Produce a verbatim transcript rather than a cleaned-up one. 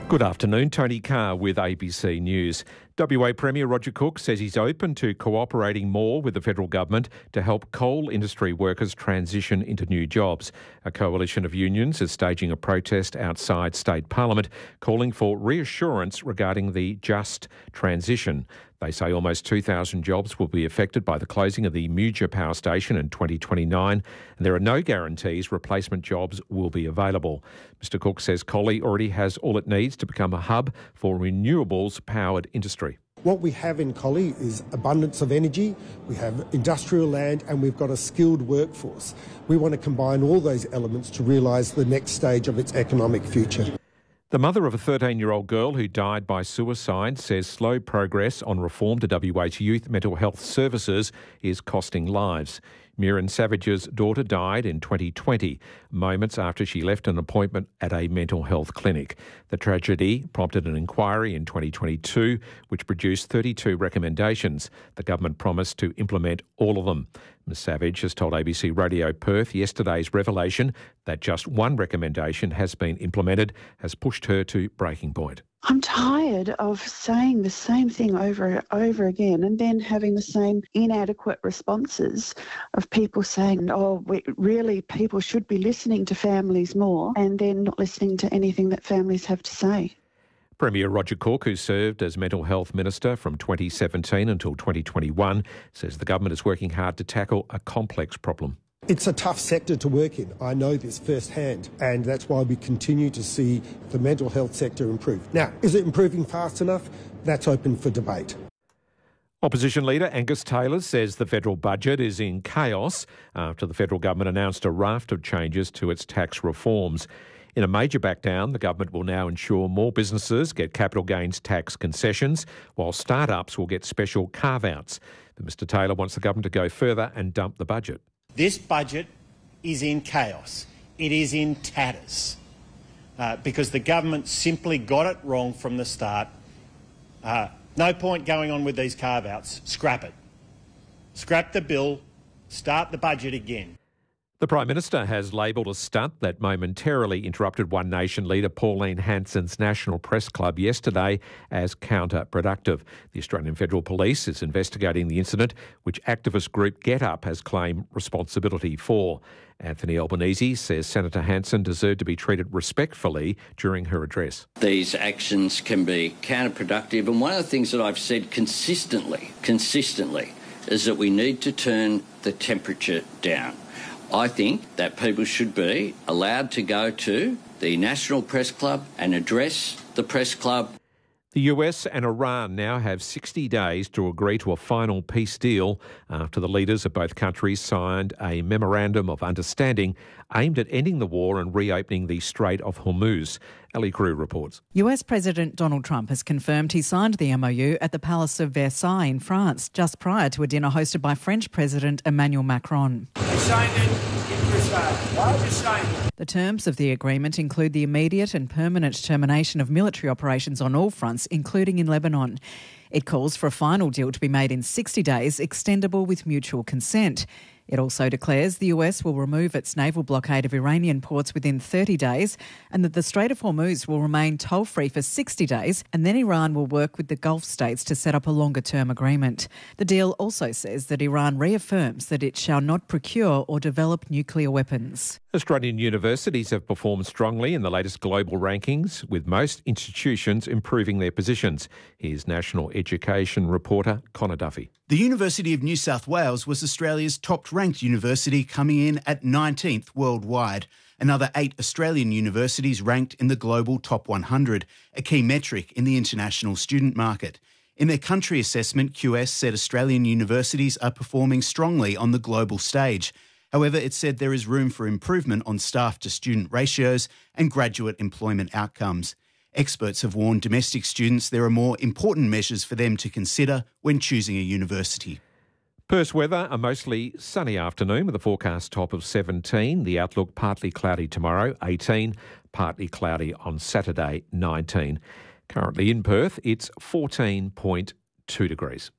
Good afternoon, Tony Carr with A B C News. W A Premier Roger Cook says he's open to cooperating more with the federal government to help coal industry workers transition into new jobs. A coalition of unions is staging a protest outside State Parliament calling for reassurance regarding the just transition. They say almost two thousand jobs will be affected by the closing of the Muja Power Station in twenty twenty-nine, and there are no guarantees replacement jobs will be available. Mister Cook says Collie already has all it needs to become a hub for renewables-powered industry. What we have in Collie is abundance of energy, we have industrial land, and we've got a skilled workforce. We want to combine all those elements to realise the next stage of its economic future. The mother of a thirteen-year-old girl who died by suicide says slow progress on reform to W A's youth mental health services is costing lives. Miriam Savage's daughter died in twenty twenty, moments after she left an appointment at a mental health clinic. The tragedy prompted an inquiry in twenty twenty-two, which produced thirty-two recommendations. The government promised to implement all of them. Miz Savage has told A B C Radio Perth yesterday's revelation that just one recommendation has been implemented has pushed her to breaking point. I'm tired of saying the same thing over and over again and then having the same inadequate responses of people saying, oh, we, really, people should be listening to families more, and then not listening to anything that families have to say. Premier Roger Cook, who served as Mental Health Minister from twenty seventeen until twenty twenty-one, says the government is working hard to tackle a complex problem. It's a tough sector to work in. I know this firsthand, and that's why we continue to see the mental health sector improve. Now, is it improving fast enough? That's open for debate. Opposition leader Angus Taylor says the federal budget is in chaos after the federal government announced a raft of changes to its tax reforms. In a major backdown, the government will now ensure more businesses get capital gains tax concessions, while startups will get special carve-outs. But Mister Taylor wants the government to go further and dump the budget. This budget is in chaos. It is in tatters uh, because the government simply got it wrong from the start. Uh, no point going on with these carve-outs. Scrap it. Scrap the bill. Start the budget again. The Prime Minister has labelled a stunt that momentarily interrupted One Nation leader Pauline Hanson's National Press Club yesterday as counterproductive. The Australian Federal Police is investigating the incident, which activist group Get Up has claimed responsibility for. Anthony Albanese says Senator Hanson deserved to be treated respectfully during her address. These actions can be counterproductive, and one of the things that I've said consistently, consistently, is that we need to turn the temperature down. I think that people should be allowed to go to the National Press Club and address the press club. The U S and Iran now have sixty days to agree to a final peace deal after the leaders of both countries signed a memorandum of understanding aimed at ending the war and reopening the Strait of Hormuz. Ellie Crew reports. U S President Donald Trump has confirmed he signed the M O U at the Palace of Versailles in France, just prior to a dinner hosted by French President Emmanuel Macron. I signed it in Versailles. I just signed it. The terms of the agreement include the immediate and permanent termination of military operations on all fronts, including in Lebanon. It calls for a final deal to be made in sixty days, extendable with mutual consent. It also declares the U S will remove its naval blockade of Iranian ports within thirty days and that the Strait of Hormuz will remain toll-free for sixty days, and then Iran will work with the Gulf states to set up a longer-term agreement. The deal also says that Iran reaffirms that it shall not procure or develop nuclear weapons. Australian universities have performed strongly in the latest global rankings, with most institutions improving their positions. Here's National Education reporter Connor Duffy. The University of New South Wales was Australia's top-ranked university, coming in at nineteenth worldwide. Another eight Australian universities ranked in the global top one hundred, a key metric in the international student market. In their country assessment, Q S said Australian universities are performing strongly on the global stage. However, it said there is room for improvement on staff-to-student ratios and graduate employment outcomes. Experts have warned domestic students there are more important measures for them to consider when choosing a university. Perth's weather, a mostly sunny afternoon with a forecast top of seventeen. The outlook partly cloudy tomorrow, eighteen. Partly cloudy on Saturday, nineteen. Currently in Perth, it's fourteen point two degrees.